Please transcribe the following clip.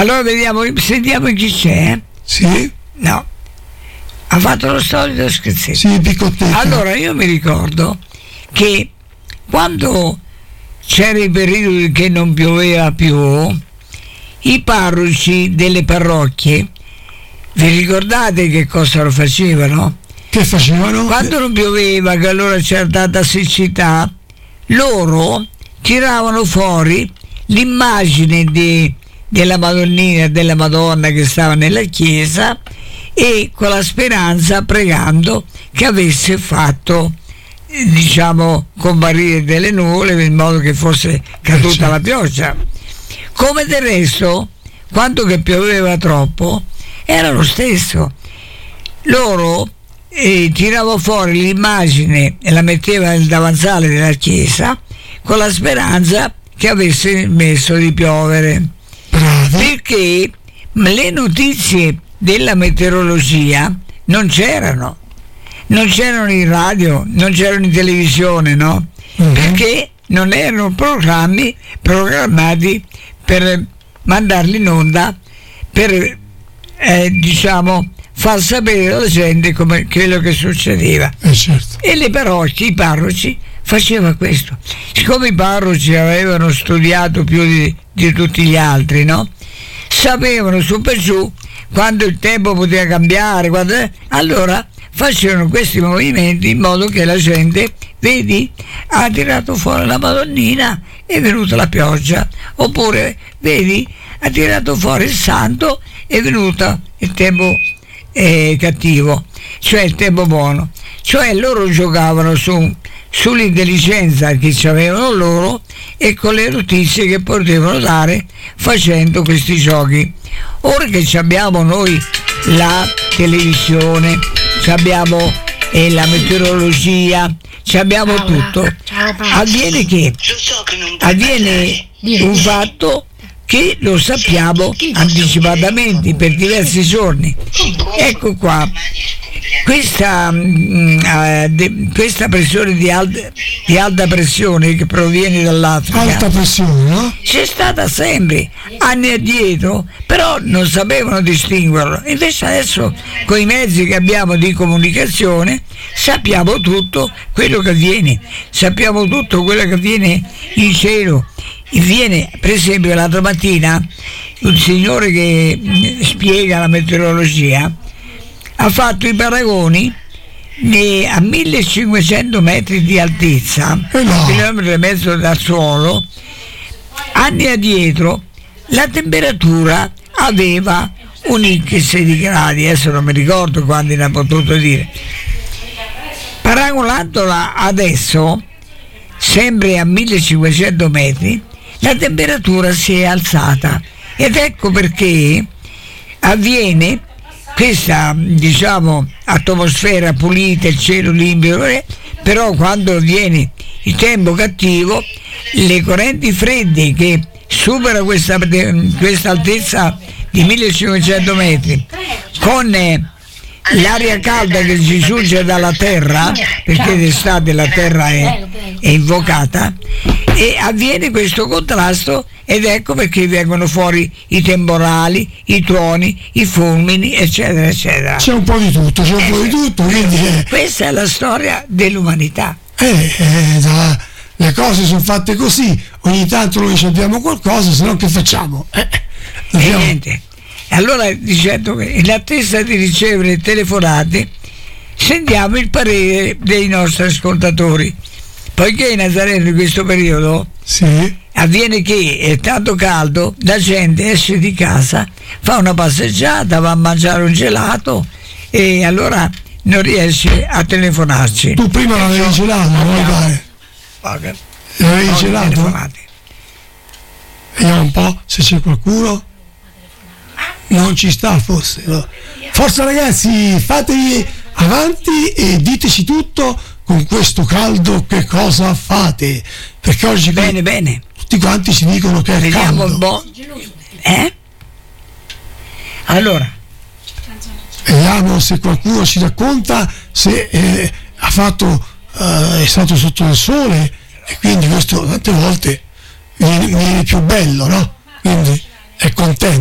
Allora sentiamo chi c'è. Sì? No. Ha fatto lo solito scherzetto. Sì, piccottetta. Allora io mi ricordo che quando c'era il periodo che non pioveva più, i parroci delle parrocchie, vi ricordate che cosa lo facevano? Che facevano? Quando non pioveva, che allora c'era tanta siccità, loro tiravano fuori l'immagine della Madonnina, della Madonna che stava nella chiesa, e con la speranza, pregando che avesse fatto, diciamo, comparire delle nuvole in modo che fosse caduta la pioggia. Come del resto, quando che pioveva troppo, era lo stesso. Loro tiravano fuori l'immagine e la metteva nel davanzale della chiesa con la speranza che avesse smesso di piovere. Bravo. Perché le notizie della meteorologia non c'erano in radio, non c'erano in televisione, no? Perché non erano programmati per mandarli in onda, per diciamo far sapere alla gente come quello che succedeva. Certo. E le parrocchie, i parroci facevano questo. Siccome i parroci avevano studiato più di tutti gli altri, no? Sapevano su per giù quando il tempo poteva cambiare, allora facevano questi movimenti in modo che la gente, vedi, ha tirato fuori la Madonnina, è venuta la pioggia, oppure vedi, ha tirato fuori il santo, è venuto il tempo cattivo, cioè il tempo buono. Cioè loro giocavano sull'intelligenza che avevano loro e con le notizie che potevano dare facendo questi giochi. Ora che abbiamo noi la televisione, abbiamo la meteorologia, abbiamo tutto, avviene un fatto che lo sappiamo anticipatamente per diversi giorni. Ecco qua, questa pressione di alta pressione che proviene dall'Africa, alta pressione, no? c'è stata sempre, anni addietro, però non sapevano distinguerlo. Invece adesso con i mezzi che abbiamo di comunicazione sappiamo tutto quello che avviene, sappiamo tutto quello che avviene in cielo. Viene, per esempio, l'altra mattina un signore che spiega la meteorologia ha fatto i paragoni a 1500 metri di altezza, un chilometro e mezzo dal suolo. Anni addietro la temperatura aveva un X di gradi, adesso non mi ricordo quanti ne ha potuto dire. Paragonandola adesso, sempre a 1500 metri, la temperatura si è alzata, ed ecco perché avviene questa, diciamo, atmosfera pulita, il cielo limpido, però quando viene il tempo cattivo, le correnti fredde che supera questa altezza di 1500 metri con l'aria calda che ci giunge dalla terra, perché d'estate la terra è invocata, e avviene questo contrasto, ed ecco perché vengono fuori i temporali, i tuoni, i fulmini, eccetera eccetera. C'è un po' di tutto, quindi questa è la storia dell'umanità. Le cose sono fatte così, ogni tanto noi sappiamo qualcosa, se no che facciamo? Niente. Allora, dicendo che in attesa di ricevere telefonate, sentiamo il parere dei nostri ascoltatori. Poiché Nazareno in questo periodo avviene che è tanto caldo, la gente esce di casa, fa una passeggiata, va a mangiare un gelato e allora non riesce a telefonarci. Tu prima l'avevi gelato, non vuoi fare? L'avevi gelato? Vediamo un po' se c'è qualcuno. Non ci sta forse, no? Forza ragazzi, fatevi avanti e diteci tutto. Con questo caldo che cosa fate? Perché oggi bene tutti quanti ci dicono che è vediamo caldo. Un po'. Allora vediamo se qualcuno ci racconta se è stato sotto il sole, e quindi questo tante volte viene più bello, no? Quindi è contento.